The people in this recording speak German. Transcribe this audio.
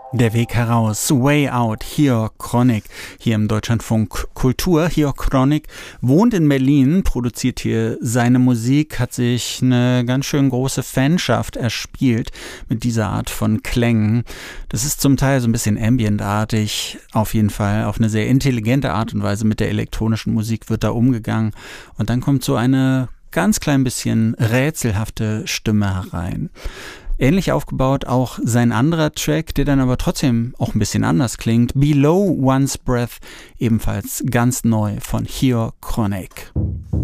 Der Weg heraus, Way Out, Georg Chronic, hier im Deutschlandfunk Kultur. Georg Chronic wohnt in Berlin, produziert hier seine Musik, hat sich eine ganz schön große Fanschaft erspielt mit dieser Art von Klängen. Das ist zum Teil so ein bisschen ambientartig, auf jeden Fall auf eine sehr intelligente Art und Weise mit der elektronischen Musik wird da umgegangen. Und dann kommt so eine ganz klein bisschen rätselhafte Stimme herein. Ähnlich aufgebaut auch sein anderer Track, der dann aber trotzdem auch ein bisschen anders klingt. Below One's Breath, ebenfalls ganz neu von Georg Chronic.